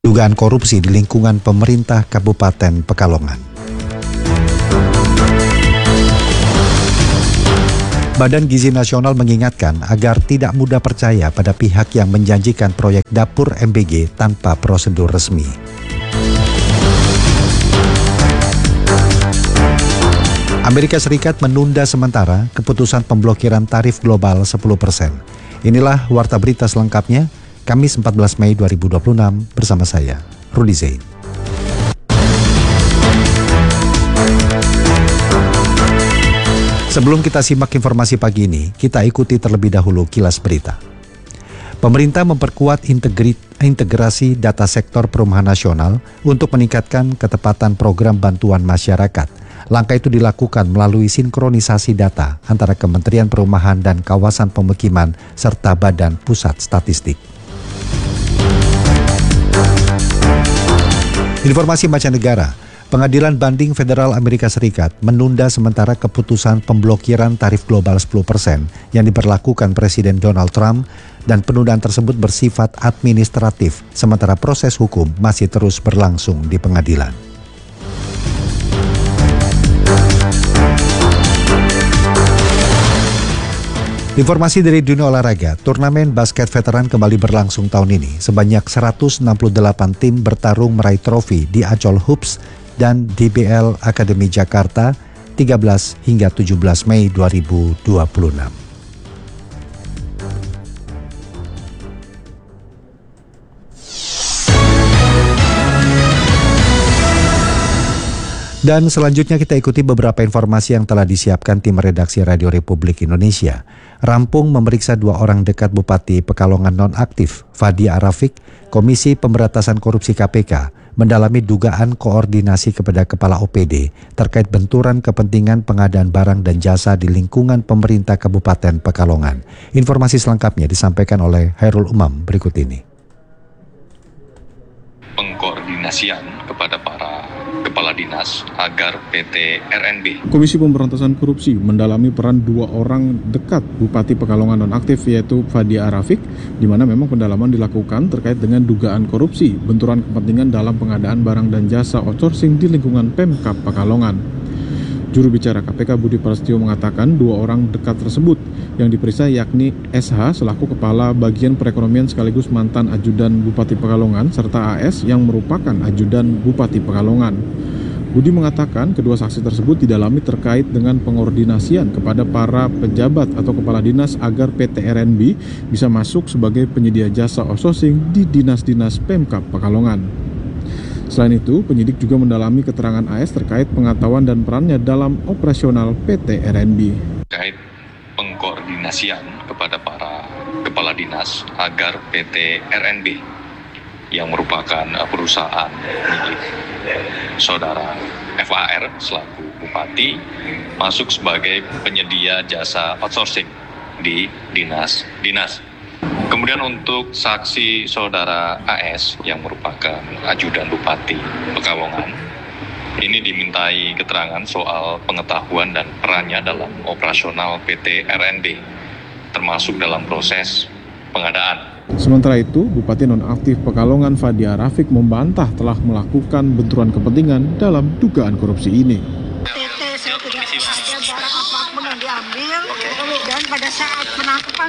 dugaan korupsi di lingkungan pemerintah Kabupaten Pekalongan. Badan Gizi Nasional mengingatkan agar tidak mudah percaya pada pihak yang menjanjikan proyek dapur MBG tanpa prosedur resmi. Amerika Serikat menunda sementara keputusan pemblokiran tarif global 10%. Inilah warta berita selengkapnya, Kamis 14 Mei 2026 bersama saya, Rudi Zain. Sebelum kita simak informasi pagi ini, kita ikuti terlebih dahulu kilas berita. Pemerintah memperkuat integrasi data sektor perumahan nasional untuk meningkatkan ketepatan program bantuan masyarakat. Langkah itu dilakukan melalui sinkronisasi data antara Kementerian Perumahan dan Kawasan Pemukiman serta Badan Pusat Statistik. Informasi mancanegara, Pengadilan Banding Federal Amerika Serikat menunda sementara keputusan pemblokiran tarif global 10% yang diberlakukan Presiden Donald Trump dan penundaan tersebut bersifat administratif sementara proses hukum masih terus berlangsung di pengadilan. Informasi dari dunia olahraga, turnamen basket veteran kembali berlangsung tahun ini. Sebanyak 168 tim bertarung meraih trofi di Ancol Hoops dan DBL Akademi Jakarta 13 hingga 17 Mei 2026. Dan selanjutnya kita ikuti beberapa informasi yang telah disiapkan tim redaksi Radio Republik Indonesia. Rampung memeriksa 2 orang dekat Bupati Pekalongan nonaktif, Fadia Arafik, Komisi Pemberantasan Korupsi KPK, mendalami dugaan koordinasi kepada Kepala OPD terkait benturan kepentingan pengadaan barang dan jasa di lingkungan pemerintah Kabupaten Pekalongan. Informasi selengkapnya disampaikan oleh Hairul Umam berikut ini. Pengkoordinasian kepada para kepala dinas agar PT RNB. Komisi Pemberantasan Korupsi mendalami peran 2 orang dekat Bupati Pekalongan nonaktif yaitu Fadia Arafik, di mana memang pendalaman dilakukan terkait dengan dugaan korupsi, benturan kepentingan dalam pengadaan barang dan jasa outsourcing di lingkungan Pemkab Pekalongan. Juru bicara KPK Budi Prasetyo mengatakan 2 orang dekat tersebut yang diperiksa yakni SH selaku Kepala Bagian Perekonomian sekaligus mantan Ajudan Bupati Pekalongan serta AS yang merupakan Ajudan Bupati Pekalongan. Budi mengatakan kedua saksi tersebut didalami terkait dengan pengordinasian kepada para pejabat atau kepala dinas agar PT RNB bisa masuk sebagai penyedia jasa outsourcing di dinas-dinas Pemkab Pekalongan. Selain itu, penyidik juga mendalami keterangan AS terkait pengetahuan dan perannya dalam operasional PT RNB. Terkait pengkoordinasian kepada para kepala dinas agar PT RNB yang merupakan perusahaan milik saudara FAR selaku Bupati masuk sebagai penyedia jasa outsourcing di dinas-dinas. Kemudian untuk saksi saudara AS yang merupakan Ajudan Bupati Pekalongan, ini dimintai keterangan soal pengetahuan dan perannya dalam operasional PT RNB, termasuk dalam proses pengadaan. Sementara itu, Bupati nonaktif Pekalongan Fadia Arafik membantah telah melakukan benturan kepentingan dalam dugaan korupsi ini. Saya tidak ada barang apapun yang diambil, dan pada saat penangkapan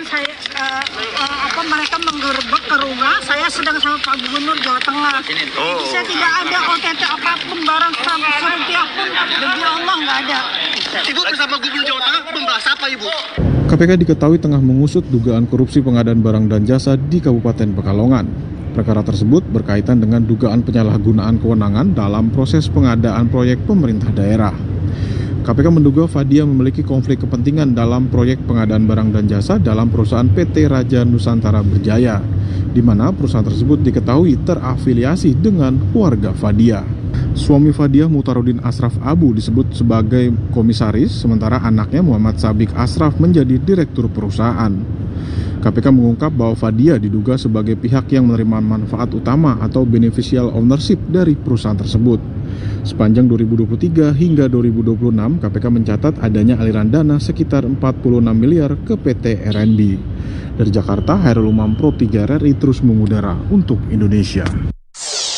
mereka menggerebek ke rumah, saya sedang sama Pak Gubernur Jawa Tengah. Jadi saya tidak ada OTT apapun, barang rupiah pun, demi Allah nggak ada. Ibu bersama Gubernur Jawa Tengah membahas apa, Ibu? KPK diketahui tengah mengusut dugaan korupsi pengadaan barang dan jasa di Kabupaten Pekalongan. Perkara tersebut berkaitan dengan dugaan penyalahgunaan kewenangan dalam proses pengadaan proyek pemerintah daerah. KPK menduga Fadia memiliki konflik kepentingan dalam proyek pengadaan barang dan jasa dalam perusahaan PT Raja Nusantara Berjaya, di mana perusahaan tersebut diketahui terafiliasi dengan keluarga Fadia. Suami Fadia, Mutarudin Asraf Abu, disebut sebagai komisaris, sementara anaknya Muhammad Sabik Asraf menjadi direktur perusahaan. KPK mengungkap bahwa Fadia diduga sebagai pihak yang menerima manfaat utama atau beneficial ownership dari perusahaan tersebut. Sepanjang 2023 hingga 2026, KPK mencatat adanya aliran dana sekitar 46 miliar ke PT RNB. Dari Jakarta, Hairul Umam, Pro 3 RRI terus mengudara untuk Indonesia.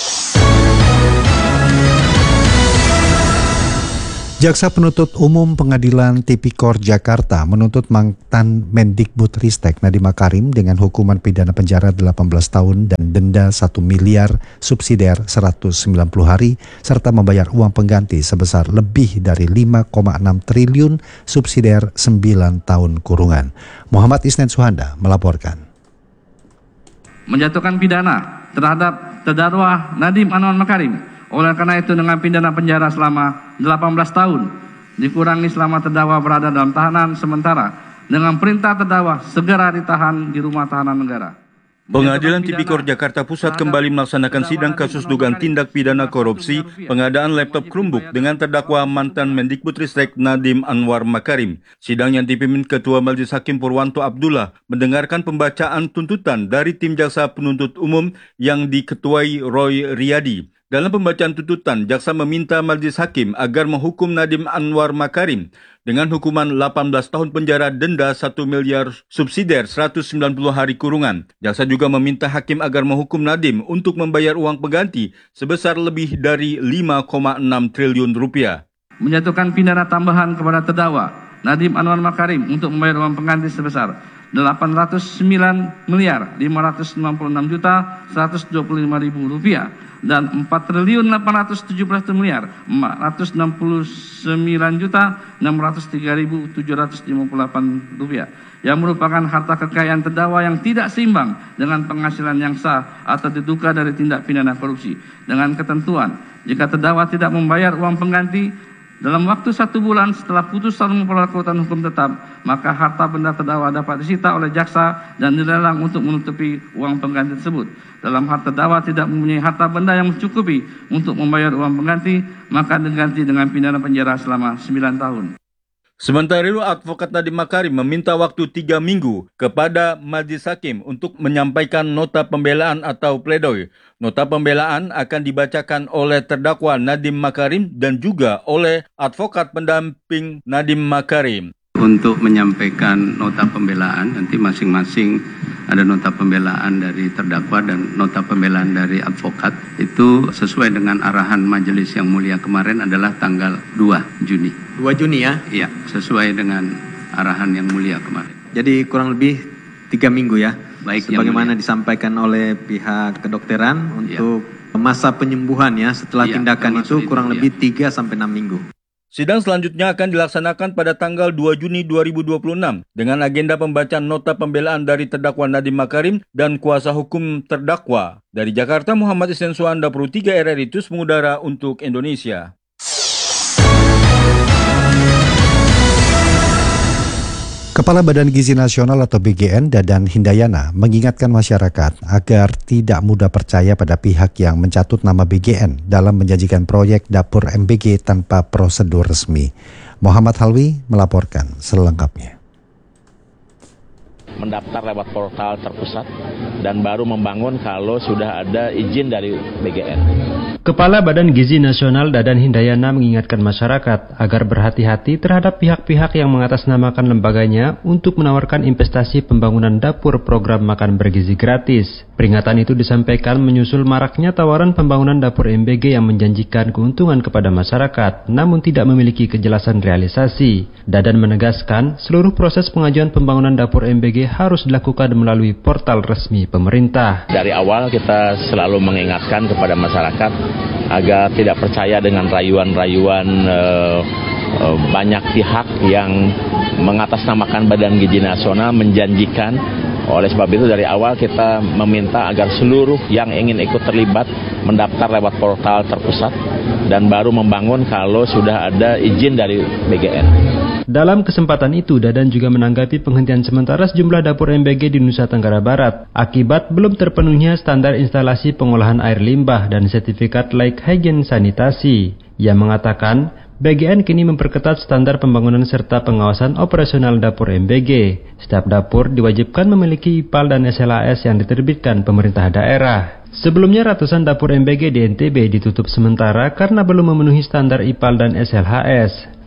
Jaksa Penuntut Umum Pengadilan Tipikor Jakarta menuntut mantan Mendikbudristek Nadiem Makarim dengan hukuman pidana penjara 18 tahun dan denda 1 miliar subsidiar 190 hari serta membayar uang pengganti sebesar lebih dari 5,6 triliun subsidiar 9 tahun kurungan. Muhammad Isnen Suhanda melaporkan. Menjatuhkan pidana terhadap terdakwa Nadiem Anwar Makarim. Oleh karena itu dengan pidana penjara selama 18 tahun dikurangi selama terdakwa berada dalam tahanan sementara dengan perintah terdakwa segera ditahan di rumah tahanan negara. Pengadilan Tipikor Jakarta Pusat kembali melaksanakan sidang kasus dugaan tindak pidana korupsi pengadaan laptop Chromebook dengan terdakwa mantan Mendikbudristek Nadiem Anwar Makarim. Sidang yang dipimpin Ketua Majelis Hakim Purwanto Abdullah mendengarkan pembacaan tuntutan dari tim jaksa penuntut umum yang diketuai Roy Riyadi. Dalam pembacaan tuntutan, jaksa meminta Majelis Hakim agar menghukum Nadiem Anwar Makarim dengan hukuman 18 tahun penjara, denda 1 miliar subsidiar 190 hari kurungan. Jaksa juga meminta hakim agar menghukum Nadiem untuk membayar uang pengganti sebesar lebih dari 5,6 triliun rupiah. Menjatuhkan pidana tambahan kepada terdakwa Nadiem Anwar Makarim untuk membayar uang pengganti sebesar 809 miliar 596 juta 125 ribu rupiah dan 4.817 miliar 469 juta 603.758 rupiah yang merupakan harta kekayaan terdakwa yang tidak seimbang dengan penghasilan yang sah atau diduga dari tindak pidana korupsi dengan ketentuan jika terdakwa tidak membayar uang pengganti dalam waktu 1 bulan setelah putusan memperlakukan hukum tetap, maka harta benda terdakwa dapat disita oleh jaksa dan dilelang untuk menutupi uang pengganti tersebut. Dalam harta terdakwa tidak mempunyai harta benda yang mencukupi untuk membayar uang pengganti, maka diganti dengan pidana penjara selama 9 tahun. Sementara itu, advokat Nadiem Makarim meminta waktu 3 minggu kepada Majelis Hakim untuk menyampaikan nota pembelaan atau pledoi. Nota pembelaan akan dibacakan oleh terdakwa Nadiem Makarim dan juga oleh advokat pendamping Nadiem Makarim. Untuk menyampaikan nota pembelaan, nanti masing-masing ada nota pembelaan dari terdakwa dan nota pembelaan dari advokat. Itu sesuai dengan arahan majelis yang mulia kemarin adalah tanggal 2 Juni. 2 Juni ya? Iya, sesuai dengan arahan yang mulia kemarin. Jadi kurang lebih 3 minggu ya? Baik, sebagaimana disampaikan oleh pihak kedokteran untuk masa penyembuhan ya setelah tindakan itu kurang lebih 3-6 minggu. Sidang selanjutnya akan dilaksanakan pada tanggal 2 Juni 2026 dengan agenda pembacaan nota pembelaan dari terdakwa Nadiem Makarim dan kuasa hukum terdakwa. Dari Jakarta, Muhammad Isnen Suhanda, Pro 3 RRI Terus mengudara untuk Indonesia. Kepala Badan Gizi Nasional atau BGN, Dadan Hindayana, mengingatkan masyarakat agar tidak mudah percaya pada pihak yang mencatut nama BGN dalam menjanjikan proyek dapur MBG tanpa prosedur resmi. Muhammad Halwi melaporkan selengkapnya. Mendaftar lewat portal terpusat dan baru membangun kalau sudah ada izin dari BGN. Kepala Badan Gizi Nasional Dadan Hindayana mengingatkan masyarakat agar berhati-hati terhadap pihak-pihak yang mengatasnamakan lembaganya untuk menawarkan investasi pembangunan dapur program makan bergizi gratis. Peringatan itu disampaikan menyusul maraknya tawaran pembangunan dapur MBG yang menjanjikan keuntungan kepada masyarakat, namun tidak memiliki kejelasan realisasi. Dadan menegaskan seluruh proses pengajuan pembangunan dapur MBG harus dilakukan melalui portal resmi pemerintah. Dari awal kita selalu mengingatkan kepada masyarakat agar tidak percaya dengan rayuan-rayuan banyak pihak yang mengatasnamakan Badan Gizi Nasional menjanjikan. Oleh sebab itu dari awal kita meminta agar seluruh yang ingin ikut terlibat mendaftar lewat portal terpusat dan baru membangun kalau sudah ada izin dari BGN. Dalam kesempatan itu, Dadan juga menanggapi penghentian sementara sejumlah dapur MBG di Nusa Tenggara Barat akibat belum terpenuhnya standar instalasi pengolahan air limbah dan sertifikat layak hygiene sanitasi. Ia mengatakan, BGN kini memperketat standar pembangunan serta pengawasan operasional dapur MBG. Setiap dapur diwajibkan memiliki IPAL dan SLAS yang diterbitkan pemerintah daerah. Sebelumnya ratusan dapur MBG di NTB ditutup sementara karena belum memenuhi standar IPAL dan SLHS.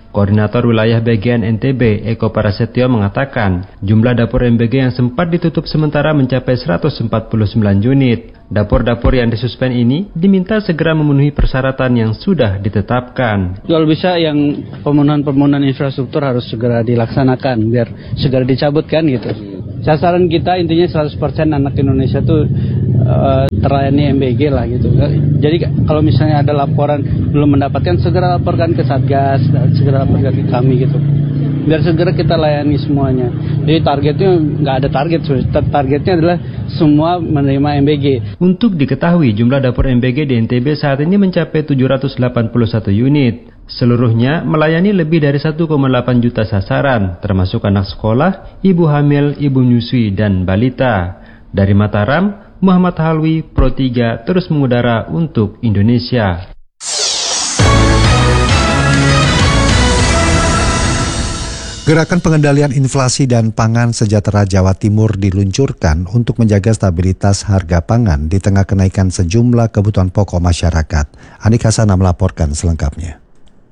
Koordinator Wilayah Bagian NTB, Eko Prasetyo mengatakan, jumlah dapur MBG yang sempat ditutup sementara mencapai 149 unit. Dapur-dapur yang disuspend ini diminta segera memenuhi persyaratan yang sudah ditetapkan. Kalau bisa yang pembangunan infrastruktur harus segera dilaksanakan biar segera dicabut kan gitu. Sasaran kita intinya 100% anak Indonesia tuh terlayani MBG lah gitu. Jadi kalau misalnya ada laporan belum mendapatkan, segera laporkan ke Satgas, segera laporkan ke kami gitu. Biar segera kita layani semuanya. Jadi targetnya nggak ada target, targetnya adalah semua menerima MBG. Untuk diketahui, jumlah dapur MBG di NTB saat ini mencapai 781 unit. Seluruhnya melayani lebih dari 1,8 juta sasaran, termasuk anak sekolah, ibu hamil, ibu menyusui, dan balita. Dari Mataram, Muhammad Halwi, Pro 3, terus mengudara untuk Indonesia. Gerakan pengendalian inflasi dan pangan sejahtera Jawa Timur diluncurkan untuk menjaga stabilitas harga pangan di tengah kenaikan sejumlah kebutuhan pokok masyarakat. Anik Hasana melaporkan selengkapnya.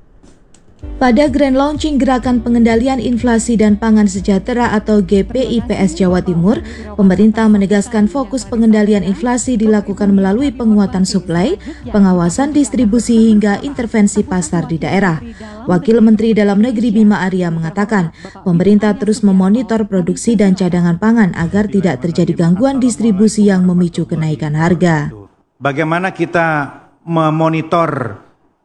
Pada Grand Launching Gerakan Pengendalian Inflasi dan Pangan Sejahtera atau GPIPS Jawa Timur, pemerintah menegaskan fokus pengendalian inflasi dilakukan melalui penguatan suplai, pengawasan distribusi hingga intervensi pasar di daerah. Wakil Menteri Dalam Negeri Bima Arya mengatakan, pemerintah terus memonitor produksi dan cadangan pangan agar tidak terjadi gangguan distribusi yang memicu kenaikan harga. Bagaimana kita memonitor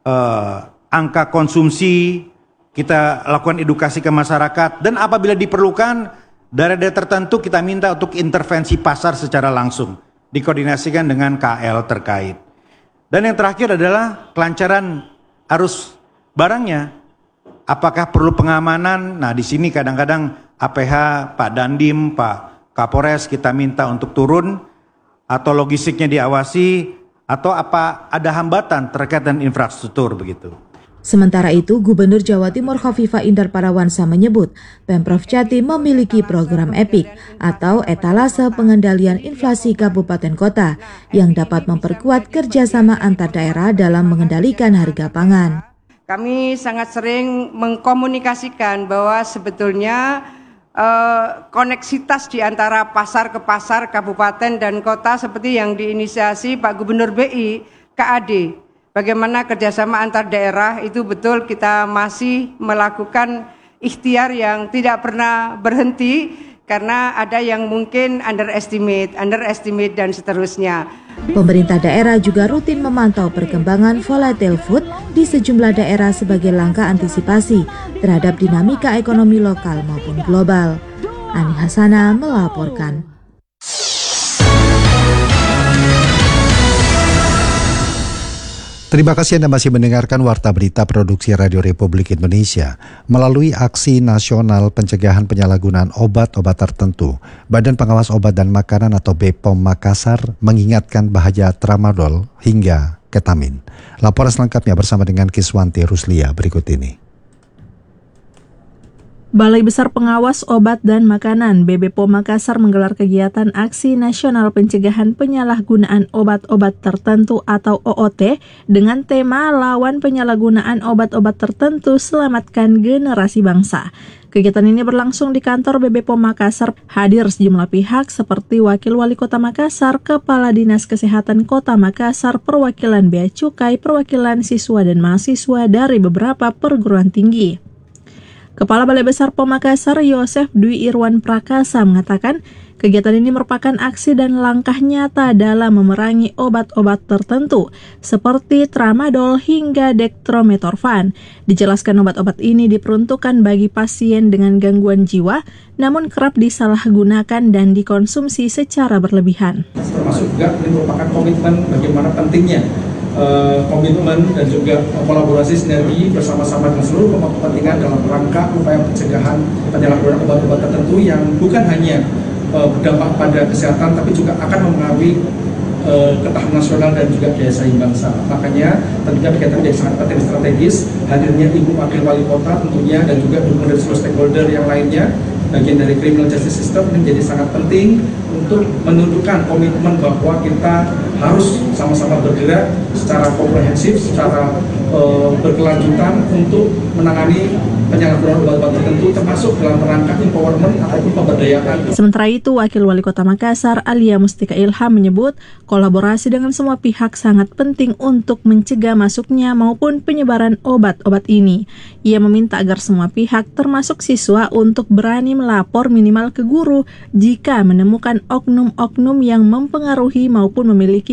angka konsumsi, kita lakukan edukasi ke masyarakat, dan apabila diperlukan daerah-daerah tertentu kita minta untuk intervensi pasar secara langsung, dikoordinasikan dengan KL terkait. Dan yang terakhir adalah kelancaran arus barangnya. Apakah perlu pengamanan? Nah, di sini kadang-kadang APH, Pak Dandim, Pak Kapolres kita minta untuk turun, atau logistiknya diawasi, atau apa ada hambatan terkait dengan infrastruktur begitu. Sementara itu, Gubernur Jawa Timur Khofifah Indar Parawansa menyebut Pemprov Jatim memiliki program EPIK atau Etalase Pengendalian Inflasi Kabupaten Kota yang dapat memperkuat kerjasama antar daerah dalam mengendalikan harga pangan. Kami sangat sering mengkomunikasikan bahwa sebetulnya koneksitas di antara pasar ke pasar, kabupaten dan kota seperti yang diinisiasi Pak Gubernur BI, KAD. Bagaimana kerjasama antar daerah itu betul kita masih melakukan ikhtiar yang tidak pernah berhenti karena ada yang mungkin underestimate dan seterusnya. Pemerintah daerah juga rutin memantau perkembangan volatile food di sejumlah daerah sebagai langkah antisipasi terhadap dinamika ekonomi lokal maupun global. Ani Hasana melaporkan. Terima kasih Anda masih mendengarkan Warta Berita Produksi Radio Republik Indonesia. Melalui Aksi Nasional Pencegahan Penyalahgunaan Obat-obat Tertentu, Badan Pengawas Obat dan Makanan atau BPOM Makassar mengingatkan bahaya tramadol hingga ketamin. Laporan selengkapnya bersama dengan Kiswanti Ruslia berikut ini. Balai Besar Pengawas Obat dan Makanan (BPOM) Makassar menggelar kegiatan Aksi Nasional Pencegahan Penyalahgunaan Obat-obat Tertentu atau OOT dengan tema Lawan Penyalahgunaan Obat-obat Tertentu, Selamatkan Generasi Bangsa. Kegiatan ini berlangsung di kantor BPOM Makassar. Hadir sejumlah pihak seperti Wakil Wali Kota Makassar, Kepala Dinas Kesehatan Kota Makassar, perwakilan Bea Cukai, perwakilan siswa dan mahasiswa dari beberapa perguruan tinggi. Kepala Balai Besar POM Makassar, Yosef Dwi Irwan Prakasa mengatakan, kegiatan ini merupakan aksi dan langkah nyata dalam memerangi obat-obat tertentu seperti tramadol hingga dextromethorphan. Dijelaskan obat-obat ini diperuntukkan bagi pasien dengan gangguan jiwa, namun kerap disalahgunakan dan dikonsumsi secara berlebihan. Termasuk juga ini merupakan komitmen bagaimana pentingnya komitmen dan juga kolaborasi sinergi bersama-sama dengan seluruh pemangku kepentingan dalam rangka upaya pencegahan penyalahgunaan obat-obat tertentu yang bukan hanya berdampak pada kesehatan tapi juga akan mempengaruhi ketahanan nasional dan juga daya saing bangsa. Makanya tentunya kegiatan yang sangat penting strategis, hadirnya Ibu Wakil Wali Kota tentunya dan juga dukungan dari seluruh stakeholder yang lainnya bagian dari criminal justice system menjadi sangat penting untuk menunjukkan komitmen bahwa kita harus sama-sama bergerak secara komprehensif, secara berkelanjutan untuk menangani penyalahgunaan obat-obat tertentu termasuk dalam rangka empowerment ataupun pemberdayaan. Sementara itu, Wakil Wali Kota Makassar, Alia Mustika Ilham menyebut kolaborasi dengan semua pihak sangat penting untuk mencegah masuknya maupun penyebaran obat-obat ini. Ia meminta agar semua pihak termasuk siswa untuk berani melapor minimal ke guru jika menemukan oknum-oknum yang mempengaruhi maupun memiliki